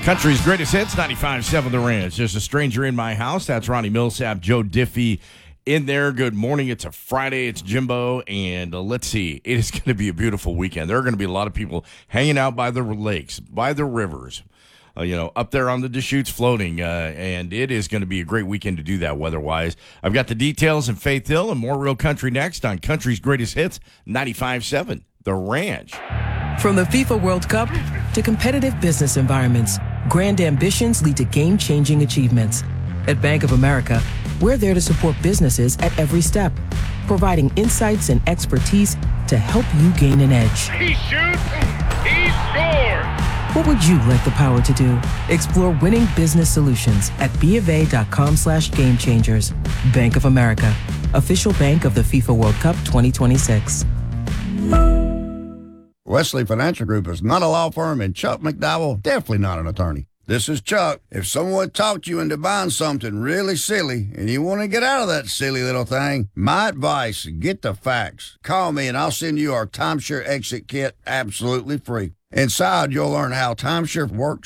Country's greatest hits, 95.7 The Ranch. There's a stranger in my house. That's Ronnie Millsap, Joe Diffie in there. Good morning. It's a Friday. It's Jimbo. And let's see. It is going to be a beautiful weekend. There are going to be a lot of people hanging out by the lakes, by the rivers, up there on the Deschutes floating. And it is going to be a great weekend to do that weather-wise. I've got the details in Faith Hill and more real country next on Country's Greatest Hits, 95.7 The Ranch. From the FIFA World Cup to competitive business environments, grand ambitions lead to game-changing achievements. At Bank of America, we're there to support businesses at every step, providing insights and expertise to help you gain an edge. He shoots, he scores! What would you like the power to do? Explore winning business solutions at BofA.com/gamechangers. Bank of America, official bank of the FIFA World Cup 2026. Wesley Financial Group is not a law firm, and Chuck McDowell definitely not an attorney. This is Chuck. If someone talked you into buying something really silly and you want to get out of that silly little thing, my advice, get the facts. Call me and I'll send you our timeshare exit kit absolutely free. Inside, you'll learn how timeshare works,